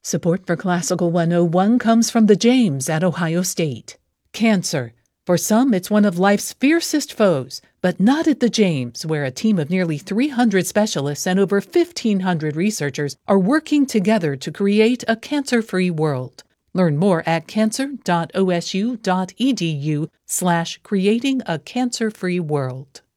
Support for Classical 101 comes from the James at Ohio State. Cancer. For some, it's one of life's fiercest foes, but not at the James, where a team of nearly 300 specialists and over 1,500 researchers are working together to create a cancer-free world. Learn more at cancer.osu.edu/creatingacancer-free world.